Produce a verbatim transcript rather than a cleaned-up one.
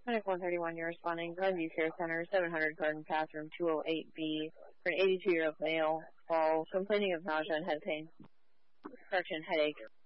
Clinic one thirty-one, you're responding. Glenview Care Center, seven hundred Garden Path, room two oh eight B, for an eighty-two-year-old male, fall, complaining of nausea and head pain. Correction, headache.